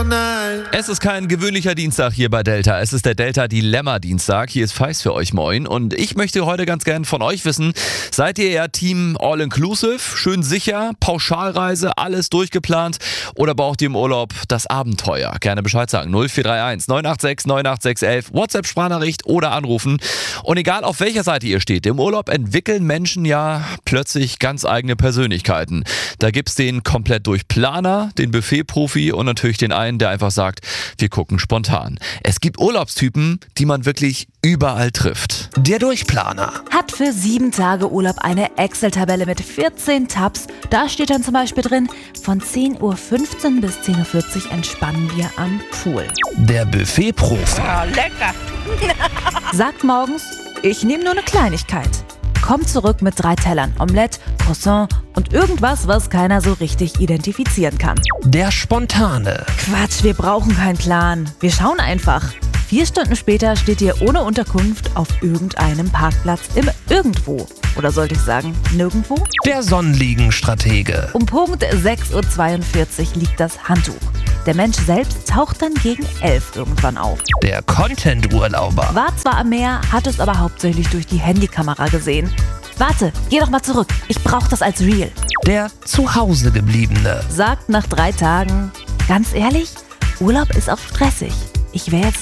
Es ist kein gewöhnlicher Dienstag hier bei Delta. Es ist der Delta Dilemma-Dienstag. Hier ist Feist für euch, moin. Und ich möchte heute ganz gern von euch wissen, seid ihr eher Team All-Inclusive, schön sicher, Pauschalreise, alles durchgeplant? Oder braucht ihr im Urlaub das Abenteuer? Gerne Bescheid sagen. 0431 986 98611, WhatsApp-Sprachnachricht oder anrufen. Und egal auf welcher Seite ihr steht, im Urlaub entwickeln Menschen ja plötzlich ganz eigene Persönlichkeiten. Da gibt's den komplett durch Planer, den Buffet-Profi und natürlich den einen, der einfach sagt, wir gucken spontan. Es gibt Urlaubstypen, die man wirklich überall trifft. Der Durchplaner hat für 7 Tage Urlaub eine Excel-Tabelle mit 14 Tabs. Da steht dann zum Beispiel drin, von 10.15 Uhr bis 10.40 Uhr entspannen wir am Pool. Der Buffet-Profi Lecker. Sagt morgens, ich nehme nur eine Kleinigkeit. Kommt zurück mit 3 Tellern, Omelette, Croissant und irgendwas, was keiner so richtig identifizieren kann. Der Spontane Quatsch, wir brauchen keinen Plan. Wir schauen einfach. 4 Stunden später steht ihr ohne Unterkunft auf irgendeinem Parkplatz im Irgendwo. Oder sollte ich sagen, nirgendwo? Der Sonnenliegen-Stratege Um Punkt 6.42 Uhr liegt das Handtuch. Der Mensch selbst taucht dann gegen 11 irgendwann auf. Der Content-Urlauber War zwar am Meer, hat es aber hauptsächlich durch die Handykamera gesehen. Warte, geh doch mal zurück. Ich brauch das als Reel. Der Zuhausegebliebene Sagt nach 3 Tagen, ganz ehrlich, Urlaub ist auch stressig. Ich wäre jetzt